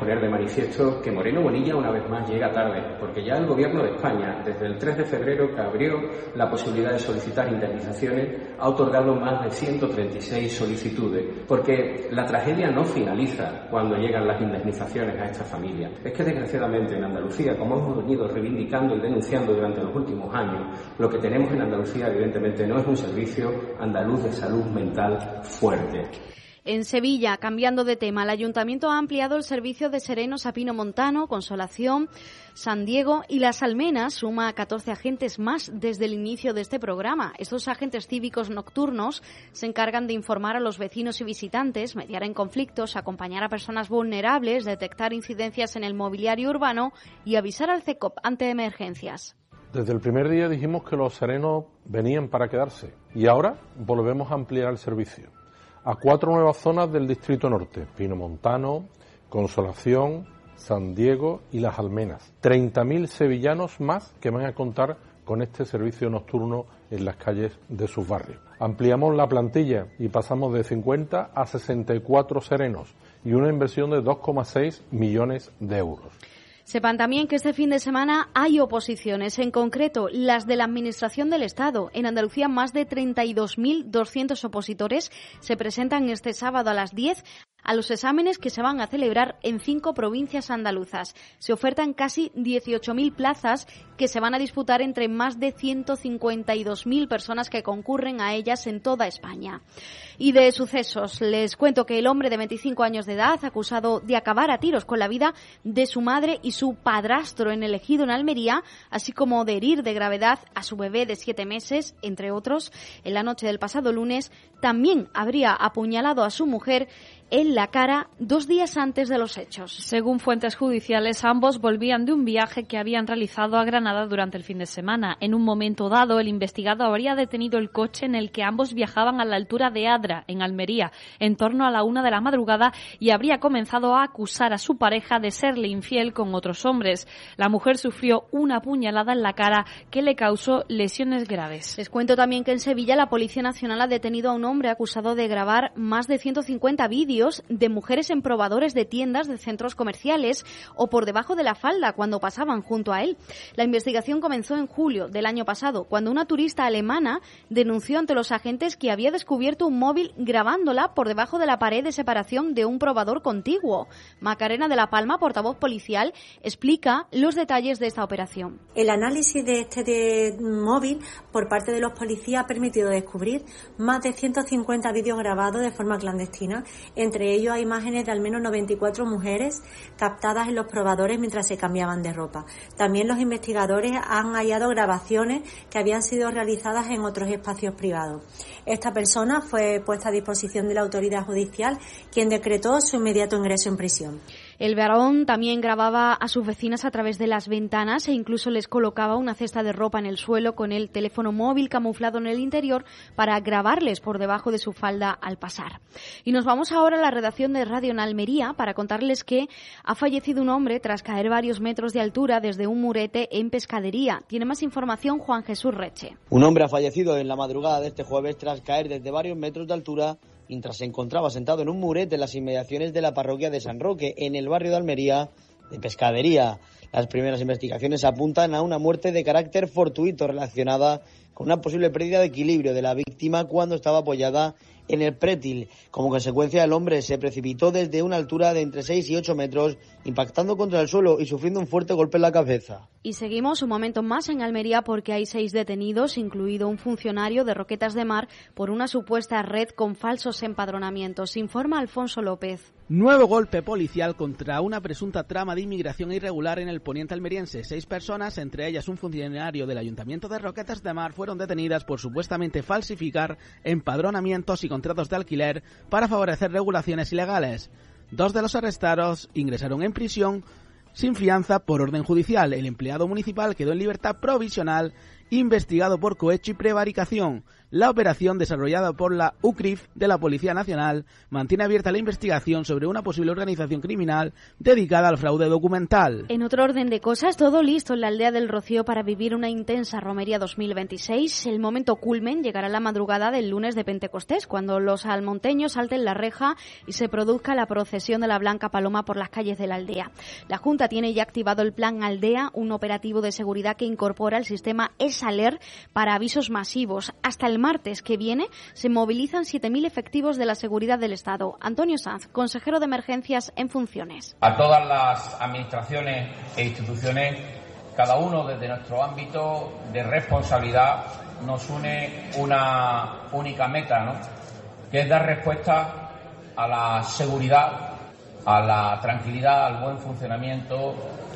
poner de manifiesto que Moreno Bonilla una vez más llega tarde, porque ya el Gobierno de España, desde el 3 de febrero que abrió la posibilidad de solicitar indemnizaciones, ha otorgado más de 136 solicitudes, porque la tragedia no finaliza cuando llegan las indemnizaciones a esta familia. Es que desgraciadamente en Andalucía, como hemos venido reivindicando y denunciando durante los últimos años, lo que tenemos en Andalucía evidentemente no es un servicio andaluz de salud mental fuerte. En Sevilla, cambiando de tema, el Ayuntamiento ha ampliado el servicio de serenos a Pino Montano, Consolación, San Diego y Las Almenas. Suma a 14 agentes más desde el inicio de este programa. Estos agentes cívicos nocturnos se encargan de informar a los vecinos y visitantes, mediar en conflictos, acompañar a personas vulnerables, detectar incidencias en el mobiliario urbano y avisar al CECOP ante emergencias. Desde el primer día dijimos que los serenos venían para quedarse y ahora volvemos a ampliar el servicio a 4 nuevas zonas del Distrito Norte: Pino Montano, Consolación, San Diego y Las Almenas. 30.000 sevillanos más que van a contar con este servicio nocturno en las calles de sus barrios. Ampliamos la plantilla y pasamos de 50 a 64 serenos y una inversión de 2,6 millones de euros. Sepan también que este fin de semana hay oposiciones, en concreto las de la Administración del Estado. En Andalucía, más de 32.200 opositores se presentan este sábado a las 10 a los exámenes que se van a celebrar en 5 provincias andaluzas. Se ofertan casi 18.000 plazas que se van a disputar entre más de 152.000 personas que concurren a ellas en toda España. Y de sucesos, les cuento que el hombre de 25 años de edad, acusado de acabar a tiros con la vida de su madre y su padrastro en el Ejido, en Almería, así como de herir de gravedad a su bebé de 7 meses, entre otros, en la noche del pasado lunes, también habría apuñalado a su mujer en la cara 2 días antes de los hechos. Según fuentes judiciales, ambos volvían de un viaje que habían realizado a Granada durante el fin de semana. En un momento dado, el investigado habría detenido el coche en el que ambos viajaban a la altura de Adra, en Almería, en torno a la 1 de la madrugada, y habría comenzado a acusar a su pareja de serle infiel con otros hombres. La mujer sufrió una puñalada en la cara que le causó lesiones graves. Les cuento también que en Sevilla la Policía Nacional ha detenido a un hombre acusado de grabar más de 150 vídeos de mujeres en probadores de tiendas de centros comerciales o por debajo de la falda cuando pasaban junto a él. La investigación comenzó en julio del año pasado, cuando una turista alemana denunció ante los agentes que había descubierto un móvil grabándola por debajo de la pared de separación de un probador contiguo. Macarena de la Palma, portavoz policial, explica los detalles de esta operación. El análisis de este móvil por parte de los policías ha permitido descubrir más de 150 vídeos grabados de forma clandestina. Entre ellos hay imágenes de al menos 94 mujeres captadas en los probadores mientras se cambiaban de ropa. También los investigadores han hallado grabaciones que habían sido realizadas en otros espacios privados. Esta persona fue puesta a disposición de la autoridad judicial, quien decretó su inmediato ingreso en prisión. El varón también grababa a sus vecinas a través de las ventanas e incluso les colocaba una cesta de ropa en el suelo con el teléfono móvil camuflado en el interior para grabarles por debajo de su falda al pasar. Y nos vamos ahora a la redacción de Radio en Almería para contarles que ha fallecido un hombre tras caer varios metros de altura desde un murete en Pescadería. Tiene más información Juan Jesús Reche. Un hombre ha fallecido en la madrugada de este jueves tras caer desde varios metros de altura mientras se encontraba sentado en un murete en las inmediaciones de la parroquia de San Roque, en el barrio de Almería de Pescadería. Las primeras investigaciones apuntan a una muerte de carácter fortuito relacionada con una posible pérdida de equilibrio de la víctima cuando estaba apoyada en el prétil. Como consecuencia, el hombre se precipitó desde una altura de entre 6 y 8 metros, impactando contra el suelo y sufriendo un fuerte golpe en la cabeza. Y seguimos un momento más en Almería porque hay 6 detenidos, incluido un funcionario de Roquetas de Mar, por una supuesta red con falsos empadronamientos. Informa Alfonso López. Nuevo golpe policial contra una presunta trama de inmigración irregular en el poniente almeriense. 6 personas, entre ellas un funcionario del Ayuntamiento de Roquetas de Mar, fueron detenidas por supuestamente falsificar empadronamientos y contratos de alquiler para favorecer regulaciones ilegales. 2 de los arrestados ingresaron en prisión sin fianza por orden judicial. El empleado municipal quedó en libertad provisional, investigado por cohecho y prevaricación. La operación, desarrollada por la UCRIF de la Policía Nacional, mantiene abierta la investigación sobre una posible organización criminal dedicada al fraude documental. En otro orden de cosas, todo listo en la aldea del Rocío para vivir una intensa romería 2026. El momento culmen llegará la madrugada del lunes de Pentecostés, cuando los almonteños salten la reja y se produzca la procesión de la Blanca Paloma por las calles de la aldea. La Junta tiene ya activado el Plan Aldea, un operativo de seguridad que incorpora el sistema ESALER para avisos masivos. Hasta el martes que viene se movilizan 7.000 efectivos de la seguridad del Estado. Antonio Sanz, consejero de Emergencias en funciones. A todas las administraciones e instituciones, cada uno desde nuestro ámbito de responsabilidad, nos une una única meta, ¿no?, que es dar respuesta a la seguridad, a la tranquilidad, al buen funcionamiento,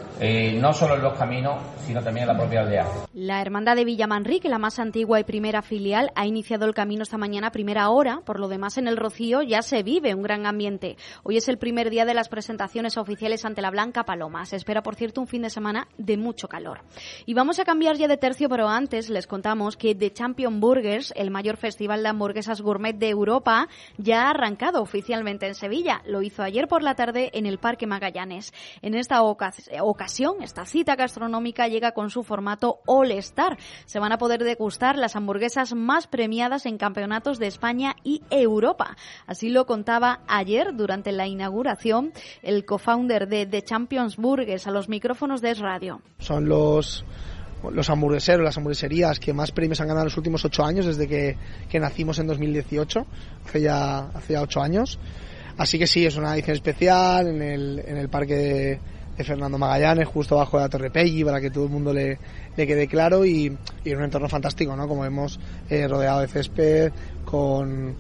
no solo en los caminos, sino también en la propia aldea. La Hermandad de Villamanrique, la más antigua y primera filial, ha iniciado el camino esta mañana a primera hora. Por lo demás, en el Rocío ya se vive un gran ambiente. Hoy es el primer día de las presentaciones oficiales ante la Blanca Paloma. Se espera, por cierto, un fin de semana de mucho calor. Y vamos a cambiar ya de tercio, pero antes les contamos que The Champion Burgers, el mayor festival de hamburguesas gourmet de Europa, ya ha arrancado oficialmente en Sevilla. Lo hizo ayer por la tarde en el Parque Magallanes. En esta ocasión, esta cita gastronómica llega con su formato All Star. Se van a poder degustar las hamburguesas más premiadas en campeonatos de España y Europa. Así lo contaba ayer durante la inauguración el co-founder de The Champions Burgers a los micrófonos de Es Radio. Son los hamburgueseros, las hamburgueserías que más premios han ganado en los últimos 8 años, desde que nacimos en 2018, hace ya 8 años. Así que sí, es una edición especial en el parque de Fernando Magallanes, justo abajo de la Torre Pelli, para que todo el mundo le quede claro, y en un entorno fantástico, ¿no? Como hemos rodeado de césped, con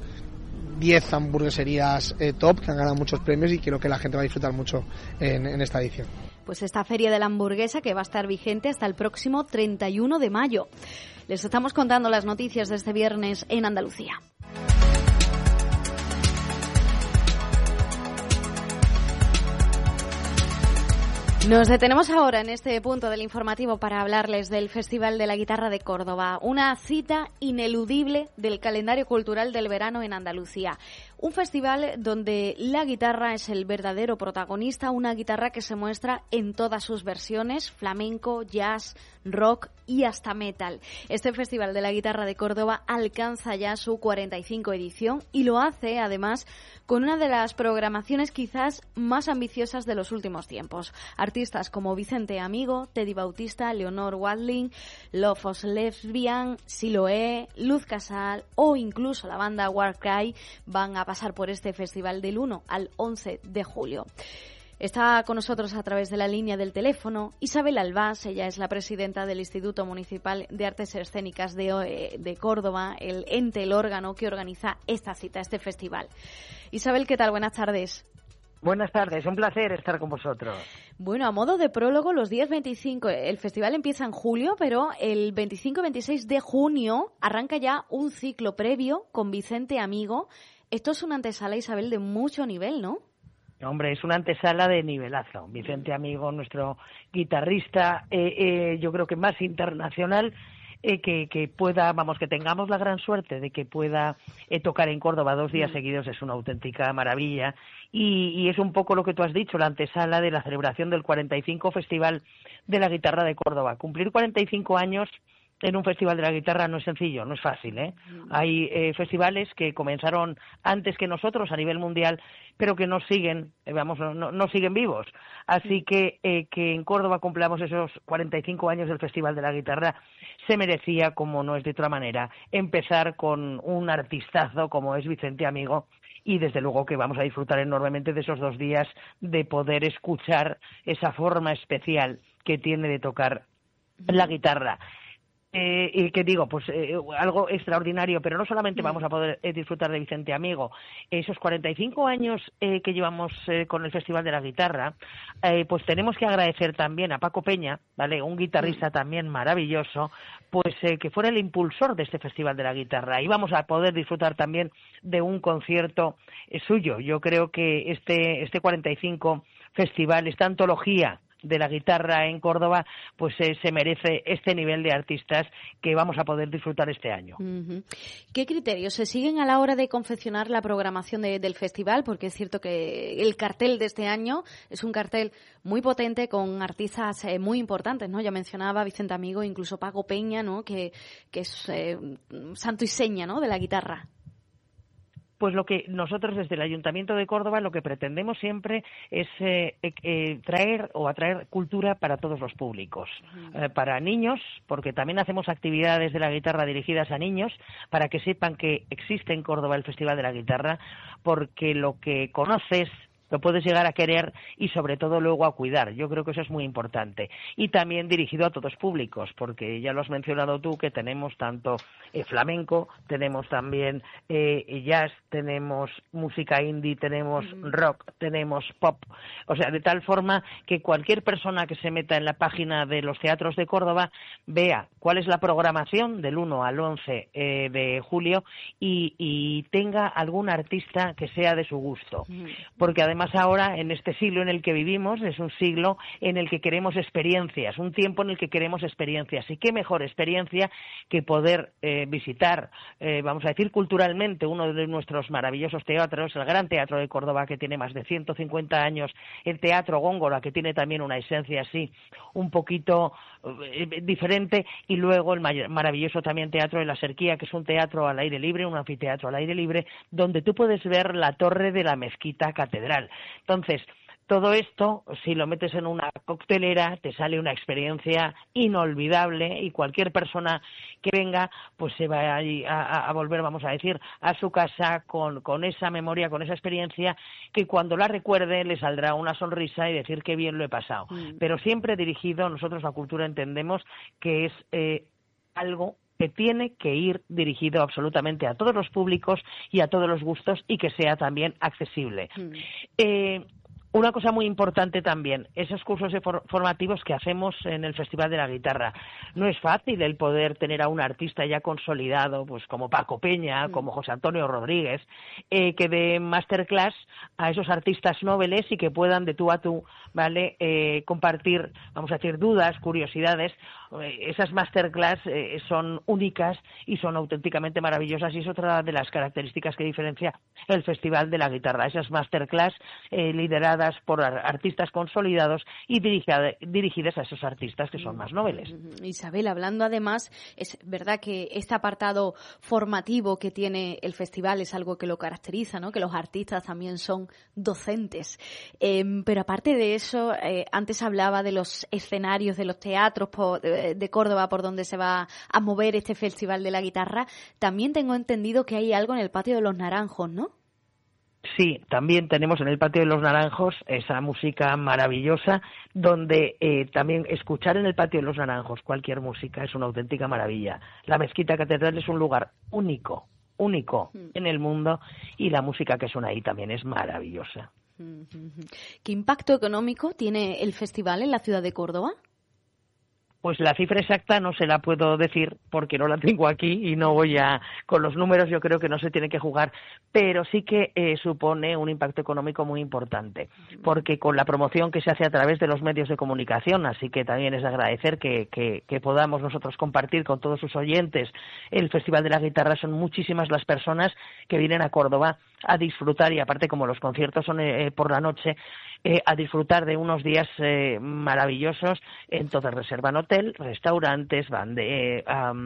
10 hamburgueserías top que han ganado muchos premios, y creo que la gente va a disfrutar mucho en esta edición. Pues esta feria de la hamburguesa que va a estar vigente hasta el próximo 31 de mayo. Les estamos contando las noticias de este viernes en Andalucía. Nos detenemos ahora en este punto del informativo para hablarles del Festival de la Guitarra de Córdoba, una cita ineludible del calendario cultural del verano en Andalucía. Un festival donde la guitarra es el verdadero protagonista, una guitarra que se muestra en todas sus versiones, flamenco, jazz, rock y hasta metal. Este Festival de la Guitarra de Córdoba alcanza ya su 45 edición y lo hace, además, con una de las programaciones quizás más ambiciosas de los últimos tiempos. Artistas como Vicente Amigo, Teddy Bautista, Leonor Watling, Love of Lesbian, Siloé, Luz Casal o incluso la banda Warcry van a pasar por este festival del 1 al 11 de julio. Está con nosotros a través de la línea del teléfono Isabel Albás. Ella es la presidenta del Instituto Municipal de Artes Escénicas de Córdoba, el ente, el órgano que organiza esta cita, este festival. Isabel, ¿qué tal? Buenas tardes. Buenas tardes, un placer estar con vosotros. Bueno, a modo de prólogo, los días 25, el festival empieza en julio, pero el 25 y 26 de junio arranca ya un ciclo previo con Vicente Amigo. Esto es una antesala, Isabel, de mucho nivel, ¿no? Hombre, es una antesala de nivelazo. Vicente Amigo, nuestro guitarrista, yo creo que más internacional, que pueda, que tengamos la gran suerte de que pueda tocar en Córdoba 2 días seguidos, es una auténtica maravilla. Y es un poco lo que tú has dicho, la antesala de la celebración del 45 Festival de la Guitarra de Córdoba. Cumplir 45 años en un festival de la guitarra no es sencillo, no es fácil, ¿eh? Hay festivales que comenzaron antes que nosotros a nivel mundial, pero que no siguen, no siguen vivos. Así que en Córdoba cumplamos esos 45 años del Festival de la Guitarra se merecía, como no es de otra manera, empezar con un artistazo como es Vicente Amigo. Y desde luego que vamos a disfrutar enormemente de esos 2 días, de poder escuchar esa forma especial que tiene de tocar la guitarra. Y que digo, algo extraordinario, pero no solamente vamos a poder disfrutar de Vicente Amigo. Esos 45 años que llevamos con el Festival de la Guitarra, pues tenemos que agradecer también a Paco Peña, ¿vale? Un guitarrista también maravilloso, pues que fuera el impulsor de este Festival de la Guitarra. Y vamos a poder disfrutar también de un concierto suyo. Yo creo que este 45 Festival, esta antología de la guitarra en Córdoba, pues se merece este nivel de artistas que vamos a poder disfrutar este año. ¿Qué criterios se siguen a la hora de confeccionar la programación del festival? Porque es cierto que el cartel de este año es un cartel muy potente con artistas muy importantes, ¿no? Ya mencionaba Vicente Amigo, incluso Paco Peña, ¿no? Que es santo y seña, ¿no? De la guitarra. Pues lo que nosotros desde el Ayuntamiento de Córdoba lo que pretendemos siempre es traer o atraer cultura para todos los públicos, para niños, porque también hacemos actividades de la guitarra dirigidas a niños, para que sepan que existe en Córdoba el Festival de la Guitarra, porque lo que conoces lo puedes llegar a querer y sobre todo luego a cuidar. Yo creo que eso es muy importante. Y también dirigido a todos públicos, porque ya lo has mencionado tú, que tenemos tanto flamenco, tenemos también jazz, tenemos música indie, tenemos rock, tenemos pop. O sea, de tal forma que cualquier persona que se meta en la página de los teatros de Córdoba vea cuál es la programación del 1 al 11 de julio y tenga algún artista que sea de su gusto. Porque además ahora, en este siglo en el que vivimos, es un siglo en el que queremos experiencias, un tiempo en el que queremos experiencias. Y qué mejor experiencia que poder visitar, vamos a decir, culturalmente uno de nuestros maravillosos teatros, el Gran Teatro de Córdoba, que tiene más de 150 años, el Teatro Góngora, que tiene también una esencia así, un poquito diferente, y luego el maravilloso también Teatro de la Serquía, que es un teatro al aire libre, un anfiteatro al aire libre, donde tú puedes ver la torre de la mezquita catedral. Entonces, todo esto, si lo metes en una coctelera, te sale una experiencia inolvidable y cualquier persona que venga, pues se va a volver, vamos a decir, a su casa con esa memoria, con esa experiencia, que cuando la recuerde le saldrá una sonrisa y decir qué bien lo he pasado. Pero siempre dirigido, nosotros la cultura entendemos que es algo que tiene que ir dirigido absolutamente a todos los públicos y a todos los gustos y que sea también accesible. Una cosa muy importante también, esos cursos formativos que hacemos en el Festival de la Guitarra. No es fácil el poder tener a un artista ya consolidado, pues como Paco Peña, como José Antonio Rodríguez, que dé masterclass a esos artistas noveles y que puedan de tú a tú, ¿vale?, compartir, vamos a decir, dudas, curiosidades. Esas masterclass son únicas y son auténticamente maravillosas, y es otra de las características que diferencia el Festival de la Guitarra. Esas masterclass lideradas por artistas consolidados y dirigidas a esos artistas que son más noveles. Isabel, hablando además, es verdad que este apartado formativo que tiene el festival es algo que lo caracteriza, ¿no? Que los artistas también son docentes. Pero aparte de eso, antes hablaba de los escenarios, de los teatros de Córdoba por donde se va a mover este Festival de la Guitarra. También tengo entendido que hay algo en el Patio de los Naranjos, ¿no? Sí, también tenemos en el Patio de los Naranjos esa música maravillosa, donde también escuchar en el Patio de los Naranjos cualquier música es una auténtica maravilla. La Mezquita Catedral es un lugar único en el mundo, y la música que suena ahí también es maravillosa. ¿Qué impacto económico tiene el festival en la ciudad de Córdoba? Pues la cifra exacta no se la puedo decir porque no la tengo aquí y no voy a... Con los números yo creo que no se tiene que jugar, pero sí que supone un impacto económico muy importante, porque con la promoción que se hace a través de los medios de comunicación, así que también es de agradecer que podamos nosotros compartir con todos sus oyentes el Festival de la Guitarra. Son muchísimas las personas que vienen a Córdoba a disfrutar, y aparte como los conciertos son por la noche, a disfrutar de unos días maravillosos. Entonces reservan hotel, restaurantes, van de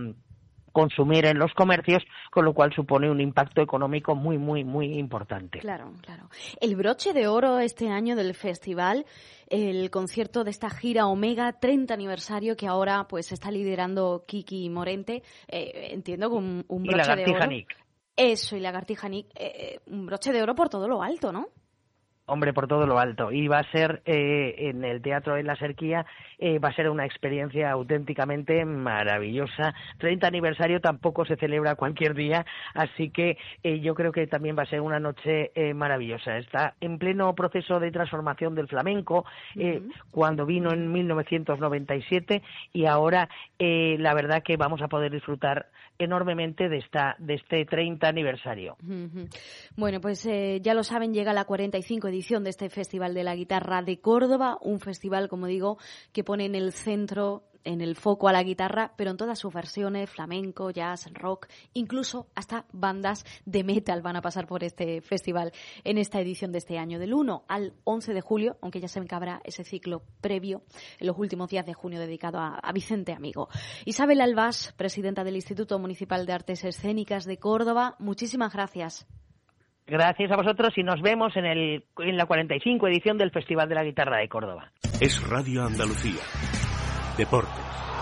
consumir en los comercios, con lo cual supone un impacto económico muy, muy, muy importante. Claro, claro. El broche de oro este año del festival, el concierto de esta gira Omega 30 aniversario que ahora pues está liderando Kiki Morente, entiendo que un broche de oro. Nick. Eso, y Lagartija Nick, un broche de oro por todo lo alto, ¿no? Hombre, por todo lo alto. Y va a ser en el Teatro de la Serquía, va a ser una experiencia auténticamente maravillosa. 30 aniversario tampoco se celebra cualquier día, así que yo creo que también va a ser una noche maravillosa. Está en pleno proceso de transformación del flamenco, cuando vino en 1997, y ahora la verdad que vamos a poder disfrutar enormemente de este 30 aniversario. Bueno, pues ya lo saben, llega la 45 edición de este Festival de la Guitarra de Córdoba, un festival, como digo, que pone en el centro, en el foco a la guitarra, pero en todas sus versiones, flamenco, jazz, rock, incluso hasta bandas de metal van a pasar por este festival en esta edición de este año, del 1 al 11 de julio, aunque ya se encabrá ese ciclo previo en los últimos días de junio dedicado a Vicente Amigo. Isabel Albás, presidenta del Instituto Municipal de Artes Escénicas de Córdoba, muchísimas gracias. Gracias a vosotros y nos vemos en la 45 edición del Festival de la Guitarra de Córdoba. Es Radio Andalucía. Deportes.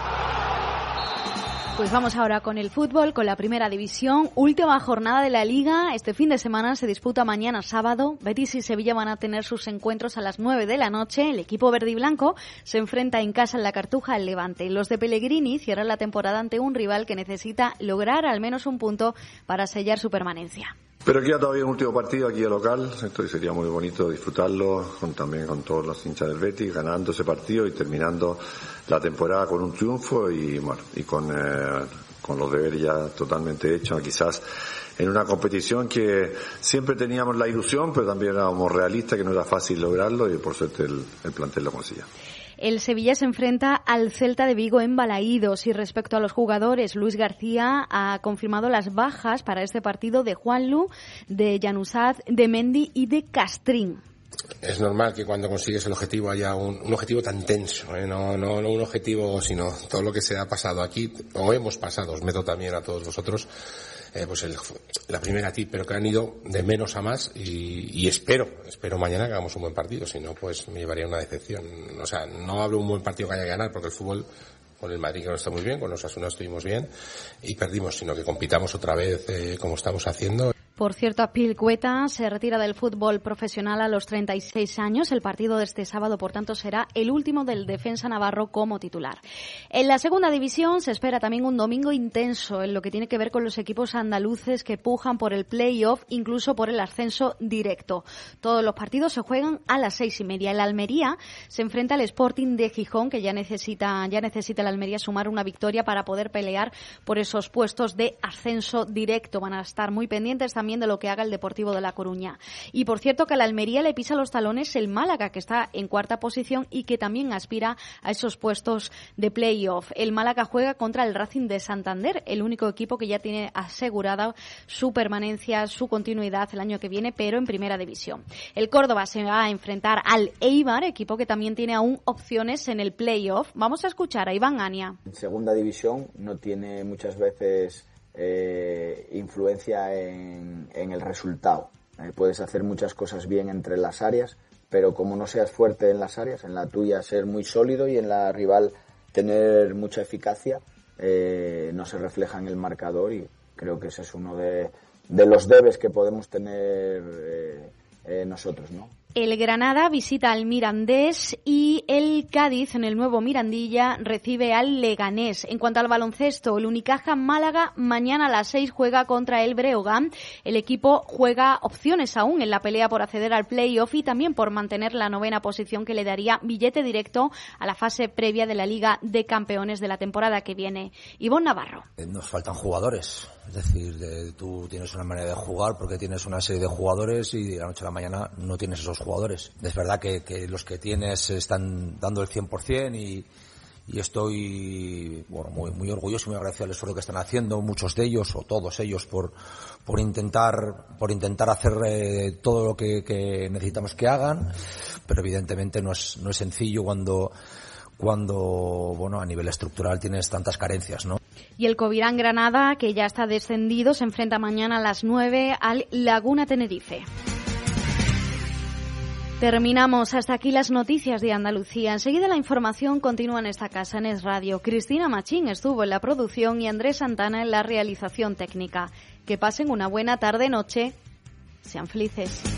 Pues vamos ahora con el fútbol, con la primera división. Última jornada de la Liga. Este fin de semana se disputa mañana sábado. Betis y Sevilla van a tener sus encuentros a las 9 de la noche. El equipo verde y blanco se enfrenta en casa en la Cartuja al Levante. Los de Pellegrini cierran la temporada ante un rival que necesita lograr al menos un punto para sellar su permanencia. Pero queda todavía un último partido aquí de local, esto sería muy bonito disfrutarlo, también con todos los hinchas del Betis, ganando ese partido y terminando la temporada con un triunfo y bueno, y con los deberes ya totalmente hechos, quizás en una competición que siempre teníamos la ilusión, pero también éramos realistas que no era fácil lograrlo y por suerte el plantel lo consiguió. El Sevilla se enfrenta al Celta de Vigo en Balaídos y respecto a los jugadores, Luis García ha confirmado las bajas para este partido de Juanlu, de Januzaj, de Mendy y de Castrín. Es normal que cuando consigues el objetivo haya un objetivo tan tenso, no un objetivo, sino todo lo que se ha pasado aquí, o hemos pasado, os meto también a todos vosotros, pues la primera tip, pero que han ido de menos a más y espero mañana que hagamos un buen partido, si no pues me llevaría una decepción. O sea, no hablo de un buen partido que haya que ganar, porque el fútbol, con el Madrid que no está muy bien, con los Osasuna estuvimos bien y perdimos, sino que compitamos otra vez como estamos haciendo. Por cierto, Azpilicueta se retira del fútbol profesional a los 36 años. El partido de este sábado, por tanto, será el último del defensa navarro como titular. En la segunda división se espera también un domingo intenso en lo que tiene que ver con los equipos andaluces que pujan por el play-off, incluso por el ascenso directo. Todos los partidos se juegan a las 6:30. El Almería se enfrenta al Sporting de Gijón, que ya necesita el Almería sumar una victoria para poder pelear por esos puestos de ascenso directo. Van a estar muy pendientes también de lo que haga el Deportivo de La Coruña. Y por cierto que a la Almería le pisa los talones el Málaga, que está en cuarta posición y que también aspira a esos puestos de play-off. El Málaga juega contra el Racing de Santander, el único equipo que ya tiene asegurada su permanencia, su continuidad el año que viene, pero en primera división. El Córdoba se va a enfrentar al Eibar, equipo que también tiene aún opciones en el play-off. Vamos a escuchar a Iván Ania. En segunda división no tiene muchas veces influencia en el resultado. Puedes hacer muchas cosas bien entre las áreas, pero como no seas fuerte en las áreas, en la tuya ser muy sólido y en la rival tener mucha eficacia, no se refleja en el marcador, y creo que ese es uno de los debes que podemos tener nosotros, ¿no? El Granada visita al Mirandés y el Cádiz, en el nuevo Mirandilla, recibe al Leganés. En cuanto al baloncesto, el Unicaja Málaga mañana a las 6 juega contra el Breogán. El equipo juega opciones aún en la pelea por acceder al play-off y también por mantener la 9ª posición, que le daría billete directo a la fase previa de la Liga de Campeones de la temporada que viene. Ivonne Navarro. Nos faltan jugadores. Es decir, tú tienes una manera de jugar porque tienes una serie de jugadores y de la noche a la mañana no tienes esos jugadores. Es verdad que los que tienes están dando el 100% y estoy muy orgulloso y muy agradecido al esfuerzo que están haciendo muchos de ellos o todos ellos por intentar hacer todo lo que necesitamos que hagan, pero evidentemente no es sencillo cuando a nivel estructural tienes tantas carencias, ¿no? Y el Covirán Granada, que ya está descendido, se enfrenta mañana a las 9 al Laguna Tenerife. Terminamos. Hasta aquí las noticias de Andalucía. Enseguida la información continúa en esta casa, en Es Radio. Cristina Machín estuvo en la producción y Andrés Santana en la realización técnica. Que pasen una buena tarde-noche. Sean felices.